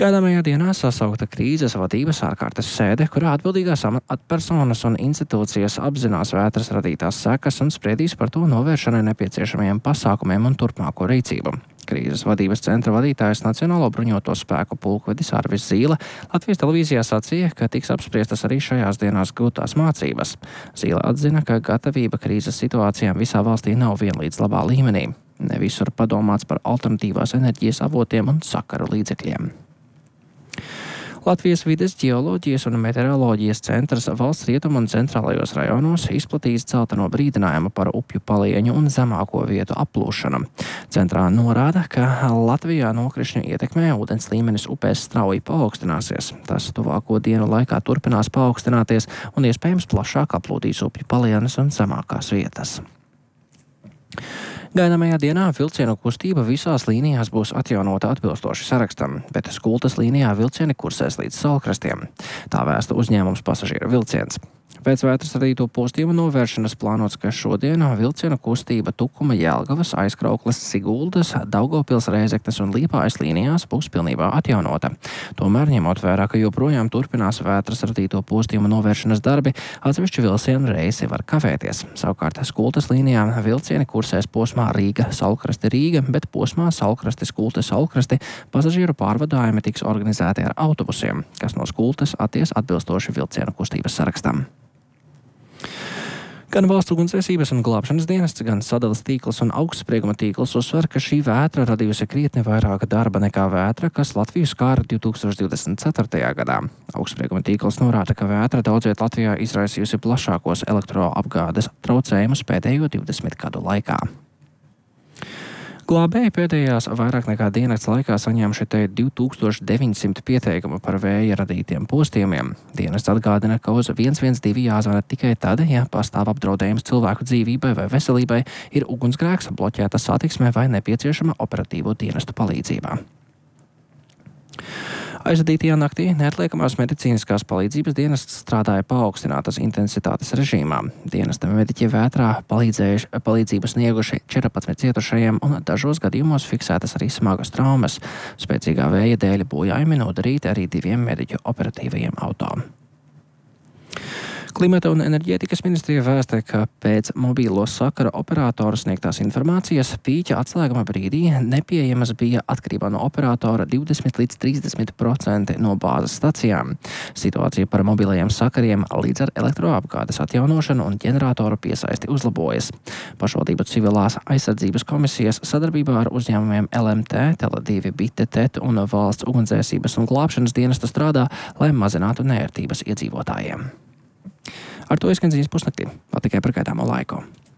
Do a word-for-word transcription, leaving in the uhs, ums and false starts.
Gaidāmajā dienā sasaukta krīzes vadības ārkārtas sēde, kurā atbildīgās amatpersonas un institūcijas apzinās vētras radītās sekas un spriedīs par to novēršanai nepieciešamajiem pasākumiem un turpmāko rīcību. Krīzes vadības centra vadītājs Nacionālo bruņoto spēku pulkvedis Arvis Zīle Latvijas televīzijā sacīja, ka tiks apspriestas arī šajās dienās gūtās mācības. Zīle atzina, ka gatavība krīzes situācijām visā valstī nav vienlīdz labā līmenī. Ne visur padomāts par alternatīvās enerģijas avotiem un sakaru līdzekļiem. Latvijas vides ģeoloģijas un meteoroloģijas centrs valsts rietumu un centrālajos rajonos izplatīs dzelteno brīdinājumu par upju palieņu un zemāko vietu aplūšanu. Centrā norāda, ka Latvijā nokrišņu ietekmē ūdens līmenis upēs strauji paaugstināsies. Tas tuvāko dienu laikā turpinās paaugstināties un iespējams plašāk aplūdīs upju palienas un zemākās vietas. Gaidāmajā dienā vilcienu kustība visās līnijās būs atjaunota atbilstoši sarakstam, bet Skultas līnijā vilcieni kursēs līdz Saulkrastiem. Tā vēsta uzņēmums Pasažieru vilciens. Pēc vētras radīto postījumu novēršanas plānots, ka šodien vilcienu kustība Tukuma, Jelgavas, Aizkraukles, Siguldas, Daugavpils, Rēzeknes un Liepājas līnijās būs pilnībā atjaunota. Tomēr, ņemot vērā, ka joprojām turpinās vētras radīto postījumu novēršanas darbi, atsevišķi vilcienu reisi var kavēties. Savukārt Skultas līnijā vilcieni kursēs posmā Rīga, Saulkrasti, Rīga, bet posmā Saulkrasti, Skulte, Saulkrasti pasažieru pārvadājumi tiks organizēti ar autobusiem, kas no Skultes atties atbilstoši vilcienu kustības sarakstam. Gan valsts ugunsdzēsības un glābšanas dienests, gan sadales tīkls un augstsprieguma tīkls uzsver, ka šī vētra radījusi krietni vairāk darba nekā vētra, kas Latviju skāra divtūkstoš divdesmit ceturtajā gadā. Augstsprieguma tīkls norāda, ka vētra daudz viet Latvijā izraisījusi plašākos elektroapgādes traucējumus pēdējo divdesmit gadu laikā. Glābēji pēdējās vairāk nekā dienas laikā saņēmuši te divtūkstoš deviņsimt pieteikumu par vēja radītiem postījumiem. Dienests atgādina, ka uz viens viens divi jāzvana tikai tad, ja pastāv apdraudējums cilvēku dzīvībai vai veselībai, ir ugunsgrēks, bloķēta satiksme vai nepieciešama operatīvo dienestu palīdzība. Aizvadītajā naktī neatliekamās medicīniskās palīdzības dienests strādāja paaugstinātas intensitātes režīmā. Dienesta mediķi vētrā palīdzību snieguši četrpadsmit cietušajiem un dažos gadījumos fiksētas arī smagas traumas. Spēcīgā vēja dēļ bojājumi nodarīti arī diviem mediķu operatīvajiem auto. Klimata un enerģētikas ministrija vēsta, ka pēc mobīlo sakara operātora sniegtās informācijas pīķa atslēguma brīdī nepieejamas bija atkarībā no operatora divdesmit līdz trīsdesmit procenti no bāzes stacijām. Situācija par mobilajiem sakariem līdz ar elektroapgādes atjaunošanu un ģeneratoru piesaisti uzlabojas. Pašvaldību civilās aizsardzības komisijas sadarbībā ar uzņēmumiem L M T, Tele divi, Bite, T E T un valsts ugunsdzēsības un glābšanas dienestu strādā, lai mazinātu neērtības iedzīvotājiem. Ar to izskan ziņas pusnaktī. Vēl tikai par gaidāmo laiku.